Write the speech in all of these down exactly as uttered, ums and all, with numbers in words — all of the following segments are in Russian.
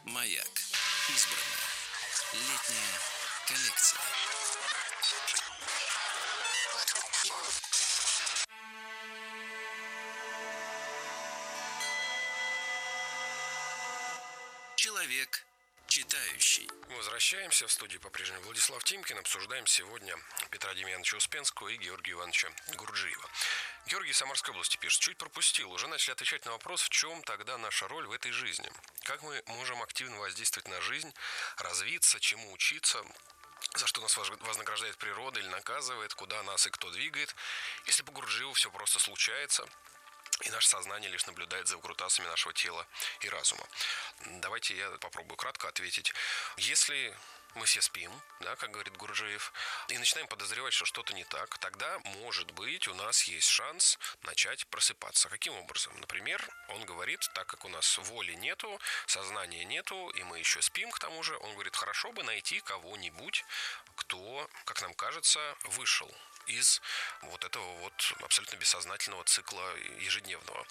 Маяк. Избранное. Летняя коллекция. Человек читающий. Мы возвращаемся в студию по-прежнему. Владислав Тимкин. Обсуждаем сегодня Петра Демьяновича Успенского и Георгия Ивановича Гурджиева. Георгий из Самарской области пишет: чуть пропустил. Уже начали отвечать на вопрос, в чем тогда наша роль в этой жизни. Как мы можем активно воздействовать на жизнь, развиться, чему учиться, за что нас вознаграждает природа или наказывает, куда нас и кто двигает. Если по Гурджиеву все просто случается, и наше сознание лишь наблюдает за выкрутасами нашего тела и разума. Давайте я попробую кратко ответить. Если мы все спим, да, как говорит Гурджиев, и начинаем подозревать, что что-то не так, тогда, может быть, у нас есть шанс начать просыпаться. Каким образом? Например, он говорит, так как у нас воли нету, сознания нету, и мы еще спим к тому же, он говорит, хорошо бы найти кого-нибудь, кто, как нам кажется, вышел из вот этого вот абсолютно бессознательного цикла ежедневного.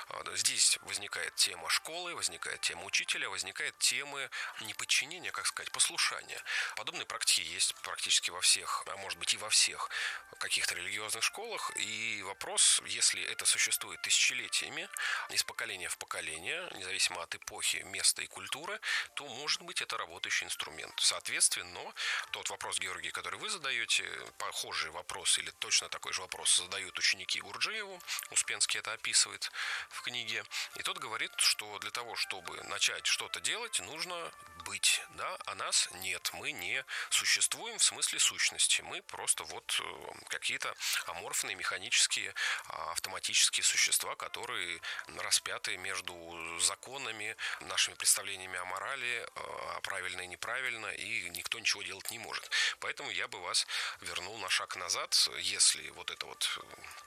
Здесь возникает тема школы, возникает тема учителя, возникает темы не подчинения, как сказать, послушания. Подобные практики есть практически во всех, а может быть и во всех каких-то религиозных школах. И вопрос, если это существует тысячелетиями, из поколения в поколение, независимо от эпохи, места и культуры, то, может быть, это работающий инструмент. Соответственно, тот вопрос, Георгий, который вы задаете, похожий вопрос или точно такой же вопрос задают ученики Гурджиеву. Успенский это описывает в книге. И тот говорит, что для того, чтобы начать что-то делать, нужно быть, да, а нас нет. Мы не существуем в смысле сущности. Мы просто вот какие-то аморфные, механические, автоматические существа, которые распяты между законами, нашими представлениями о морали, о правильно и неправильно, и никто ничего делать не может. Поэтому я бы вас вернул на шаг назад. Если вот это вот,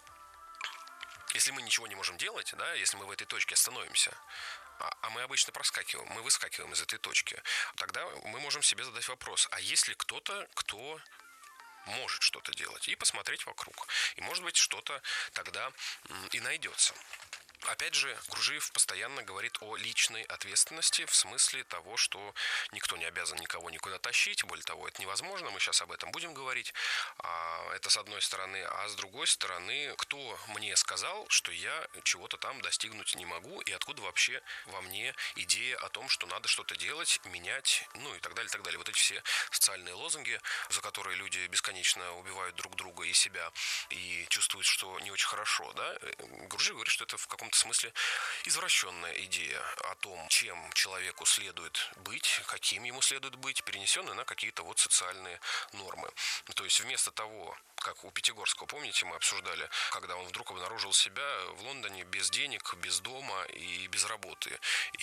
если мы ничего не можем делать, да, если мы в этой точке остановимся, а, а мы обычно проскакиваем, мы выскакиваем из этой точки, тогда мы можем себе задать вопрос, а есть ли кто-то, кто может что-то делать, и посмотреть вокруг, и может быть что-то тогда и найдется. Опять же, Гурджиев постоянно говорит о личной ответственности в смысле того, что никто не обязан никого никуда тащить. Более того, это невозможно. Мы сейчас об этом будем говорить. Это с одной стороны. А с другой стороны, кто мне сказал, что я чего-то там достигнуть не могу, и откуда вообще во мне идея о том, что надо что-то делать, менять, ну и так далее, так далее. Вот эти все социальные лозунги, за которые люди бесконечно убивают друг друга и себя, и чувствуют, что не очень хорошо, да? Гурджиев говорит, что это в каком-то В смысле извращенная идея о том, чем человеку следует быть, каким ему следует быть, перенесенная на какие-то вот социальные нормы. То есть вместо того, как у Пятигорского, помните, мы обсуждали, когда он вдруг обнаружил себя в Лондоне без денег, без дома и без работы.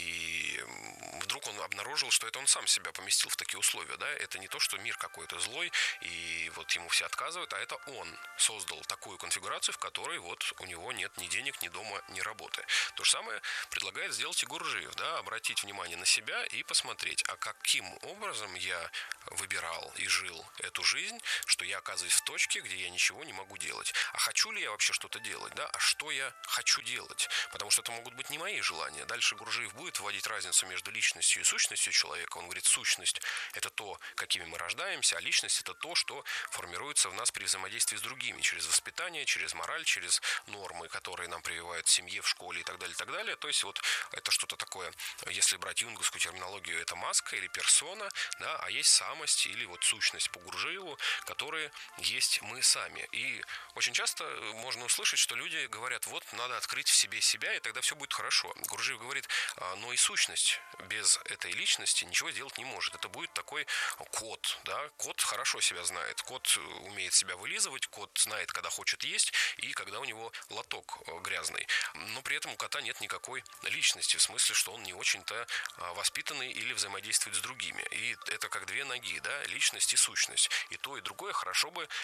И вдруг он обнаружил, что это он сам себя поместил в такие условия. Да? Это не то, что мир какой-то злой, и вот ему все отказывают, а это он создал такую конфигурацию, в которой вот у него нет ни денег, ни дома, ни работы. То же самое предлагает сделать и Гурджиев, да, обратить внимание на себя и посмотреть, а каким образом я выбирал и жил эту жизнь, что я оказываюсь в точке, где я ничего не могу делать. А хочу ли я вообще что-то делать, да? А что я хочу делать? Потому что это могут быть не мои желания. Дальше Гурджиев будет вводить разницу между личностью и сущностью человека. Он говорит, сущность – это то, какими мы рождаемся, а личность – это то, что формируется в нас при взаимодействии с другими, через воспитание, через мораль, через нормы, которые нам прививают в семье, в школе и так далее, и так далее. То есть вот это что-то такое, если брать юнговскую терминологию, это маска или персона, да, а есть самость или вот сущность по Гурджиеву, которые есть мы сами. И очень часто можно услышать, что люди говорят, вот надо открыть в себе себя, и тогда все будет хорошо. Гурджиев говорит, но и сущность без этой личности ничего сделать не может. Это будет такой кот, да, кот хорошо себя знает, кот умеет себя вылизывать, кот знает, когда хочет есть и когда у него лоток грязный. Но при этом у кота нет никакой личности, в смысле, что он не очень-то воспитанный или взаимодействует с другими. И это как две ноги, да, личность и сущность. И то, и другое хорошо бы в себе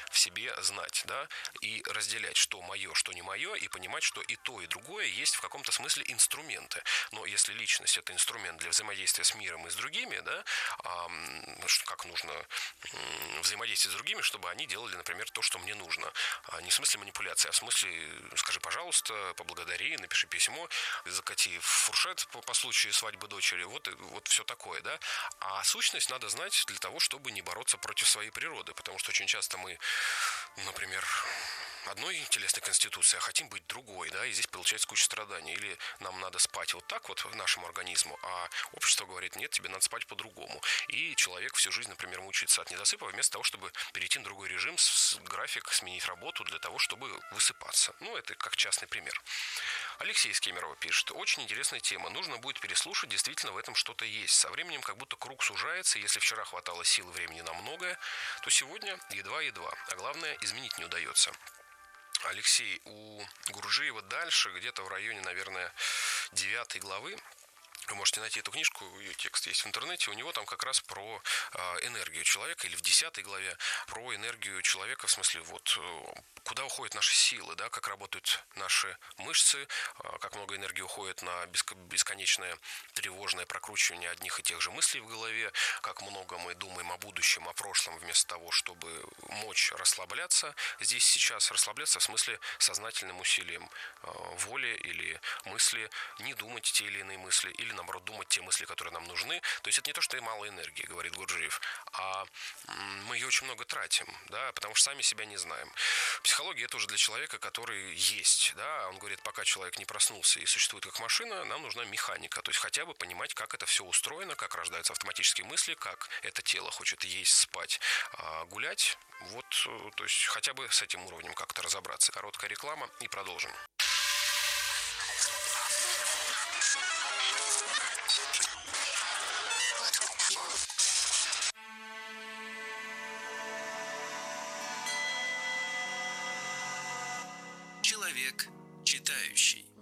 себе знать, да, и разделять, что мое, что не мое, и понимать, что и то, и другое есть в каком-то смысле инструменты. Но если личность – это инструмент для взаимодействия с миром и с другими, да, а, как нужно взаимодействовать с другими, чтобы они делали, например, то, что мне нужно. Не в смысле манипуляции, а в смысле скажи, пожалуйста, поблагодари, напиши письмо, закати фуршет по, по случаю свадьбы дочери, вот, вот все такое, да. А сущность надо знать для того, чтобы не бороться против своей природы, потому что очень часто мы, например, одной телесной конституции, а хотим быть другой, да, и здесь получается куча страданий. Или нам надо спать вот так вот нашему организму, а общество говорит, нет, тебе надо спать по-другому. И человек всю жизнь, например, мучается от недосыпа, вместо того, чтобы перейти на другой режим, с график, сменить работу для того, чтобы высыпаться. Ну, это как частный пример. Алексей из Кемерово пишет. Очень интересная тема. Нужно будет переслушать, действительно в этом что-то есть. Со временем как будто круг сужается. Если вчера хватало сил и времени на многое, то сегодня едва-едва. А главное, изменить не удается. Алексей, у Гурджиева дальше, где-то в районе, наверное, девятой главы, вы можете найти эту книжку, ее текст есть в интернете, у него там как раз про э, энергию человека, или в десятой главе про энергию человека, в смысле, вот, э, куда уходят наши силы, да, как работают наши мышцы, э, как много энергии уходит на бесконечное тревожное прокручивание одних и тех же мыслей в голове, как много мы думаем о будущем, о прошлом, вместо того, чтобы мочь расслабляться. Здесь сейчас расслабляться в смысле сознательным усилием э, воли или мысли, не думать те или иные мысли, или наоборот, думать те мысли, которые нам нужны. То есть это не то, что и мало энергии, говорит Гурджиев, а мы ее очень много тратим, да, потому что сами себя не знаем. Психология – это уже для человека, который есть, да, он говорит, пока человек не проснулся и существует как машина, нам нужна механика, то есть хотя бы понимать, как это все устроено, как рождаются автоматические мысли, как это тело хочет есть, спать, гулять, вот, то есть хотя бы с этим уровнем как-то разобраться. Короткая реклама и продолжим. Человек читающий.